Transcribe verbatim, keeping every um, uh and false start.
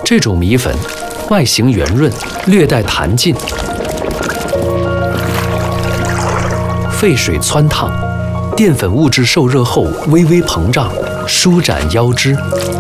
这种米粉外形圆润，略带弹劲，沸水汆烫，淀粉物质受热后微微膨胀，舒展腰肢。